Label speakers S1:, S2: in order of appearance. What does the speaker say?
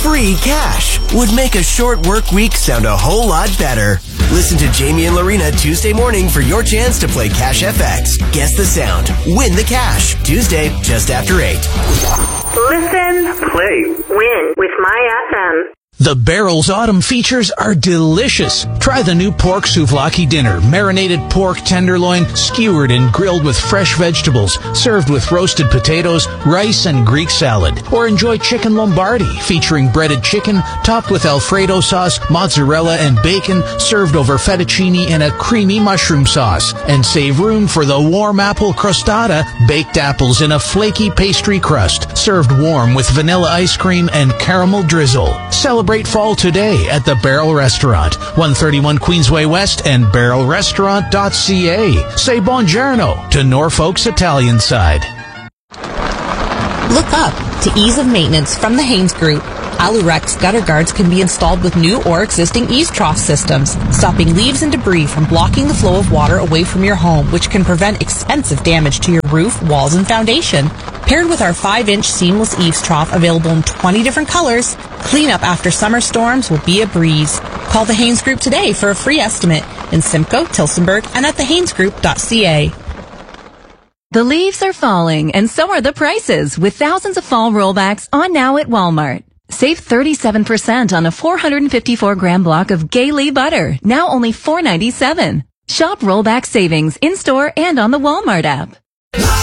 S1: free cash would make a short work week sound a whole lot better. Listen to Jamie and Lorena Tuesday morning for your chance to play Cash FX. Guess the sound. Win the cash. Tuesday, just after 8.
S2: Listen, play, win with My FM.
S3: The Barrel's autumn features are delicious. Try the new pork souvlaki dinner, marinated pork tenderloin, skewered and grilled with fresh vegetables, served with roasted potatoes, rice, and Greek salad. Or enjoy chicken lombardi, featuring breaded chicken, topped with Alfredo sauce, mozzarella, and bacon, served over fettuccine and a creamy mushroom sauce. And save room for the warm apple crostata, baked apples in a flaky pastry crust, served warm with vanilla ice cream and caramel drizzle. Celebrate fall today at the Barrel Restaurant, 131 Queensway West and barrelrestaurant.ca. Say buongiorno to Norfolk's Italian side.
S4: Look up to ease of maintenance from the Haynes Group. Alurex gutter guards can be installed with new or existing eaves trough systems, stopping leaves and debris from blocking the flow of water away from your home, which can prevent expensive damage to your roof, walls, and foundation. Paired with our 5-inch seamless eaves trough available in 20 different colors, cleanup after summer storms will be a breeze. Call the Haynes Group today for a free estimate in Simcoe, Tilsonburg, and at thehaynesgroup.ca.
S5: The leaves are falling, and so are the prices, with thousands of fall rollbacks on now at Walmart. Save 37% on a 454-gram block of Gaylee butter, now only $4.97. Shop rollback savings in-store and on the Walmart app.